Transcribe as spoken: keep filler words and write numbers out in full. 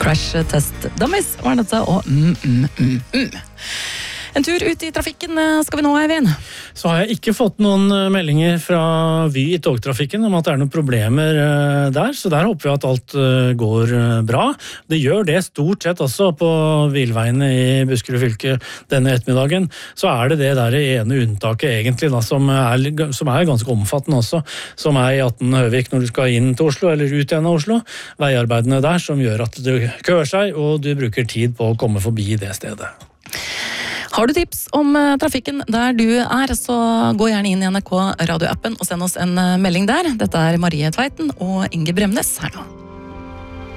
Crash Test Dummies var dette, og mm, mm, mm, mm. En tur ut i trafikken skal vi nå, Eivind. Så har jeg ikke fått noen meldinger fra Vy i togtrafikken om at det er noen problemer der, så der håper vi at alt går bra. Det gjør det stort sett også på Hvilveiene i Buskerud fylke denne ettermiddagen. Så er det det der ene unntaket egentlig, da, som, er, som er ganske omfattende også, som er i atten Høvik når du skal inn til Oslo eller ut igjen av Oslo. Veiarbeidene der som gjør at du køer seg, og du bruker tid på å komme forbi det stedet. Har du tips om trafikken der du er, så gå gjerne inn i N R K radioappen og send oss en melding der. Dette er Marie Tveiten og Inge Bremnes her nå.